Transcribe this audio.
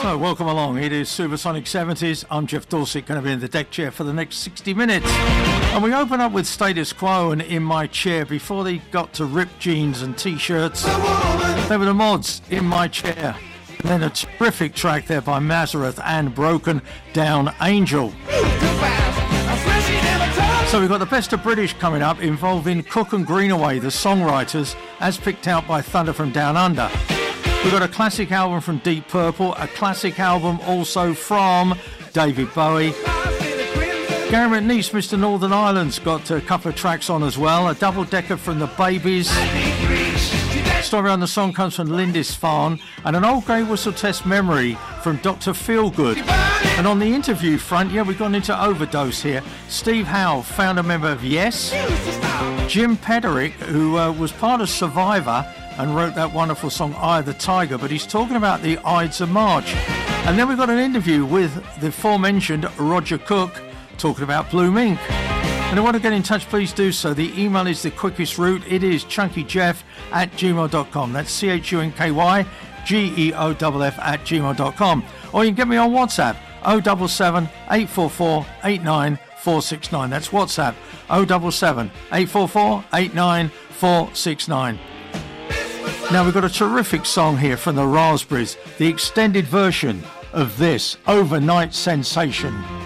So welcome along. It is Supersonic 70s. I'm Jeff Dorset, going to be in the deck chair for the next 60 minutes. And we open up with Status Quo and In My Chair. Before they got to ripped jeans and t-shirts, they were the Mods, In My Chair. And then a terrific track there by Mazareth and Broken Down Angel. So we've got the best of British coming up, involving Cook and Greenaway, the songwriters, as picked out by Thunder from Down Under. We've got a classic album from Deep Purple, a classic album also from David Bowie. Gary McNeese, Mr. Northern Ireland's got a couple of tracks on as well. A double-decker from the Babies. Story on the song comes from Lindisfarne. And an old grey whistle test memory from Dr. Feelgood. And on the interview front, we've gone into overdose here. Steve Howe, founder member of Yes. Jim Pederick, who was part of Survivor and wrote that wonderful song Eye of the Tiger, but he's talking about the Ides of March. And then we've got an interview with the aforementioned Roger Cook talking about Blue Mink. And if you want to get in touch, please do so. The email is the quickest route. It is chunkyjeff@gmail.com. That's CHUNKYGEOFF@gmail.com. Or you can get me on WhatsApp, 077 844 89469. That's WhatsApp, 077 844 89469. Now we've got a terrific song here from the Raspberries, the extended version of this Overnight Sensation.